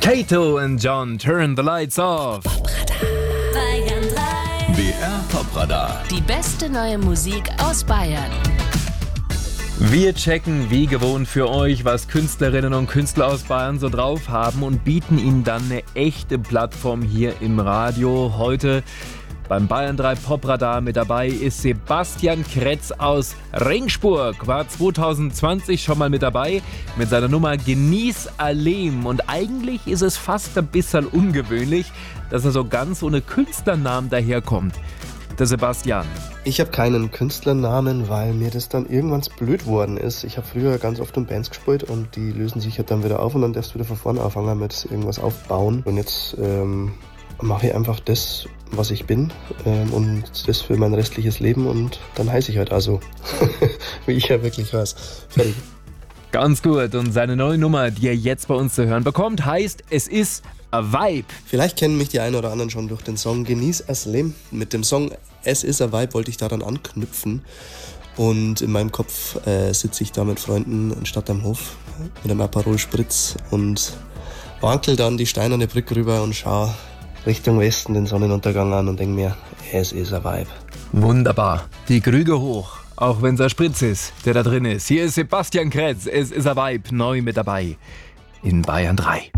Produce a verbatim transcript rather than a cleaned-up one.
Kato and John, Turn the Lights Off. Bayern drei. B R Popradar. Die beste neue Musik aus Bayern. Wir checken wie gewohnt für euch, was Künstlerinnen und Künstler aus Bayern so drauf haben und bieten ihnen dann eine echte Plattform hier im Radio. Heute beim Bayern drei Popradar mit dabei ist Sebastian Kretz aus Ringsburg. War zwanzig zwanzig schon mal mit dabei mit seiner Nummer Genieß a Leben. Und eigentlich ist es fast ein bisschen ungewöhnlich, dass er so ganz ohne Künstlernamen daherkommt. Der Sebastian. Ich habe keinen Künstlernamen, weil mir das dann irgendwann blöd worden ist. Ich habe früher ganz oft in Bands gespielt und die lösen sich halt dann wieder auf und dann darfst du wieder von vorne anfangen mit irgendwas aufbauen. Und jetzt ähm, mache ich einfach das, was ich bin ähm, und das für mein restliches Leben und dann heiße ich halt also, wie ich ja wirklich heiße. Fertig. Ganz gut. Und seine neue Nummer, die er jetzt bei uns zu hören bekommt, heißt Es ist a Vibe. Vielleicht kennen mich die einen oder anderen schon durch den Song Genieß das Leben. Mit dem Song Es ist a Vibe wollte ich daran anknüpfen. Und in meinem Kopf äh, sitze ich da mit Freunden in Stadt am Hof mit einem Aperol Spritz und wankel dann die steinerne Brücke rüber und schaue Richtung Westen den Sonnenuntergang an und denke mir, es ist a Vibe. Wunderbar. Die Krüge hoch, auch wenn es ein Spritz ist, der da drin ist. Hier ist Sebastian Kretz. Es ist a Vibe, neu mit dabei in Bayern drei.